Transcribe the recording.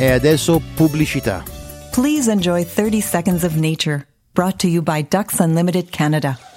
E adesso pubblicità. Please enjoy 30 Seconds of Nature, brought to you by Ducks Unlimited Canada.